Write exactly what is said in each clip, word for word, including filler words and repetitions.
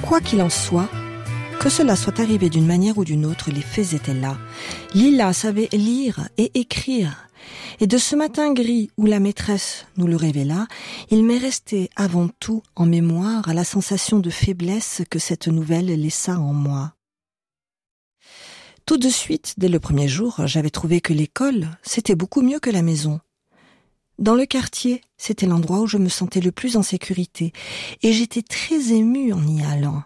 Quoi qu'il en soit, que cela soit arrivé d'une manière ou d'une autre, les faits étaient là. Lila savait lire et écrire. Et de ce matin gris où la maîtresse nous le révéla, il m'est resté avant tout en mémoire la sensation de faiblesse que cette nouvelle laissa en moi. Tout de suite, dès le premier jour, j'avais trouvé que l'école, c'était beaucoup mieux que la maison. Dans le quartier, c'était l'endroit où je me sentais le plus en sécurité, et j'étais très émue en y allant.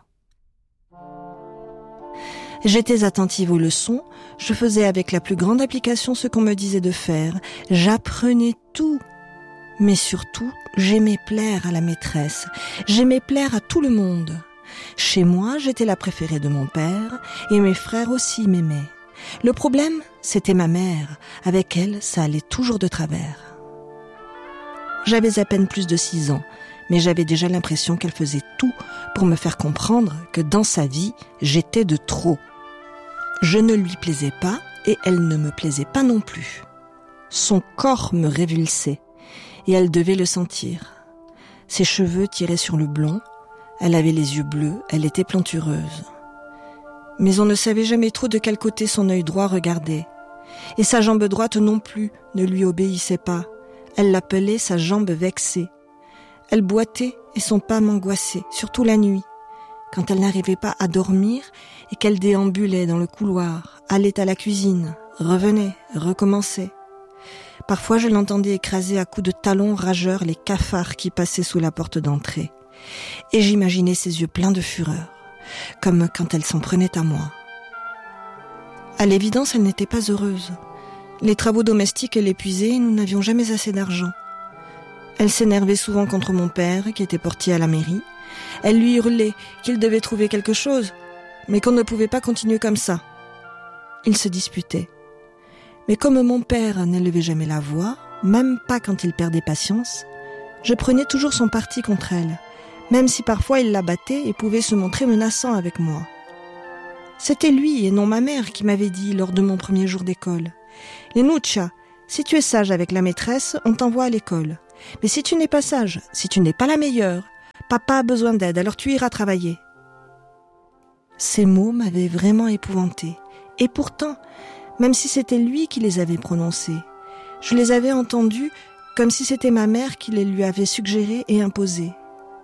J'étais attentive aux leçons, je faisais avec la plus grande application ce qu'on me disait de faire, j'apprenais tout. Mais surtout, j'aimais plaire à la maîtresse, j'aimais plaire à tout le monde. Chez moi, j'étais la préférée de mon père, et mes frères aussi m'aimaient. Le problème, c'était ma mère, avec elle, ça allait toujours de travers. J'avais à peine plus de six ans, mais j'avais déjà l'impression qu'elle faisait tout pour me faire comprendre que dans sa vie, j'étais de trop. Je ne lui plaisais pas et elle ne me plaisait pas non plus. Son corps me révulsait et elle devait le sentir. Ses cheveux tiraient sur le blond, elle avait les yeux bleus, elle était plantureuse. Mais on ne savait jamais trop de quel côté son œil droit regardait. Et sa jambe droite non plus ne lui obéissait pas. Elle l'appelait sa jambe vexée. Elle boitait et son pas m'angoissait, surtout la nuit. Quand elle n'arrivait pas à dormir et qu'elle déambulait dans le couloir, allait à la cuisine, revenait, recommençait. Parfois je l'entendais écraser à coups de talons rageurs les cafards qui passaient sous la porte d'entrée. Et j'imaginais ses yeux pleins de fureur, comme quand elle s'en prenait à moi. À l'évidence, elle n'était pas heureuse. Les travaux domestiques l'épuisaient et nous n'avions jamais assez d'argent. Elle s'énervait souvent contre mon père, qui était portier à la mairie. Elle lui hurlait qu'il devait trouver quelque chose, mais qu'on ne pouvait pas continuer comme ça. Ils se disputaient. Mais comme mon père n'élevait jamais la voix, même pas quand il perdait patience, je prenais toujours son parti contre elle, même si parfois il la battait et pouvait se montrer menaçant avec moi. C'était lui et non ma mère qui m'avait dit lors de mon premier jour d'école « Lenuccia, si tu es sage avec la maîtresse, on t'envoie à l'école. Mais si tu n'es pas sage, si tu n'es pas la meilleure, papa a besoin d'aide, alors tu iras travailler. » Ces mots m'avaient vraiment épouvantée. Et pourtant, même si c'était lui qui les avait prononcés, je les avais entendus comme si c'était ma mère qui les lui avait suggérés et imposés.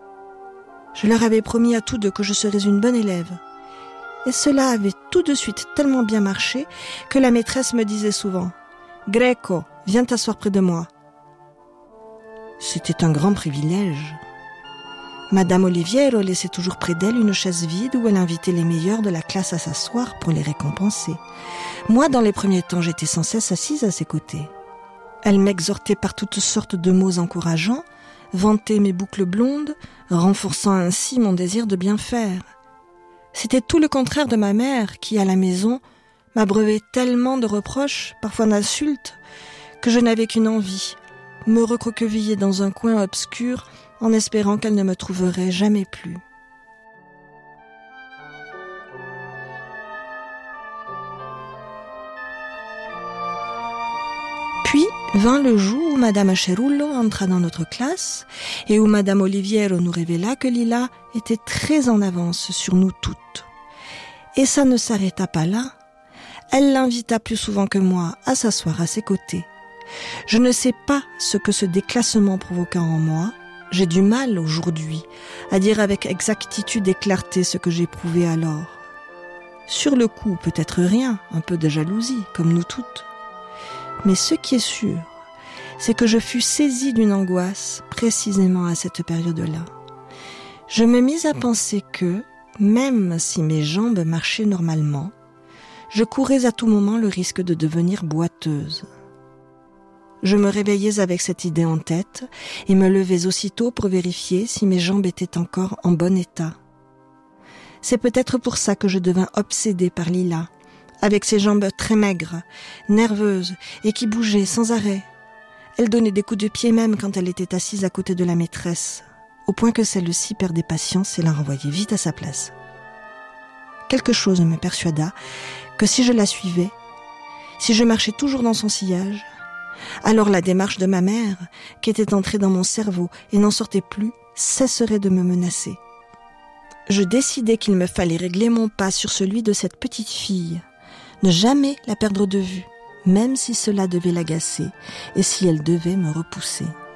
Je leur avais promis à tous deux que je serais une bonne élève. Et cela avait tout de suite tellement bien marché que la maîtresse me disait souvent « Greco, viens t'asseoir près de moi. » C'était un grand privilège. Madame Oliviero laissait toujours près d'elle une chaise vide où elle invitait les meilleurs de la classe à s'asseoir pour les récompenser. Moi, dans les premiers temps, j'étais sans cesse assise à ses côtés. Elle m'exhortait par toutes sortes de mots encourageants, vantait mes boucles blondes, renforçant ainsi mon désir de bien faire. C'était tout le contraire de ma mère qui, à la maison, m'abreuvait tellement de reproches, parfois d'insultes, que je n'avais qu'une envie, me recroqueviller dans un coin obscur en espérant qu'elle ne me trouverait jamais plus. Puis vint le jour où Madame Cerullo entra dans notre classe et où Madame Oliviero nous révéla que Lila était très en avance sur nous toutes. Et ça ne s'arrêta pas là. Elle l'invita plus souvent que moi à s'asseoir à ses côtés. Je ne sais pas ce que ce déclassement provoqua en moi. J'ai du mal aujourd'hui à dire avec exactitude et clarté ce que j'éprouvais alors. Sur le coup, peut-être rien, un peu de jalousie, comme nous toutes. Mais ce qui est sûr, c'est que je fus saisie d'une angoisse précisément à cette période-là. Je me mis à penser que, même si mes jambes marchaient normalement, je courais à tout moment le risque de devenir boiteuse. Je me réveillais avec cette idée en tête et me levais aussitôt pour vérifier si mes jambes étaient encore en bon état. C'est peut-être pour ça que je devins obsédée par Lila, avec ses jambes très maigres, nerveuses et qui bougeaient sans arrêt. Elle donnait des coups de pied même quand elle était assise à côté de la maîtresse, au point que celle-ci perdait patience et la renvoyait vite à sa place. Quelque chose me persuada que si je la suivais, si je marchais toujours dans son sillage, alors la démarche de ma mère, qui était entrée dans mon cerveau et n'en sortait plus, cesserait de me menacer. je décidai qu'il me fallait régler mon pas sur celui de cette petite fille, ne jamais la perdre de vue, même si cela devait l'agacer et si elle devait me repousser.